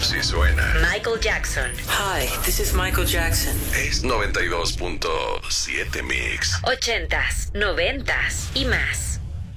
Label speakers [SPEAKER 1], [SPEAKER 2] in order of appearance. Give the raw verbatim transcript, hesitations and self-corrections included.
[SPEAKER 1] Sí suena.
[SPEAKER 2] Michael Jackson.
[SPEAKER 3] Hi, this is Michael Jackson.
[SPEAKER 1] Es noventa y dos punto siete Mix.
[SPEAKER 2] Ochentas, noventas y más.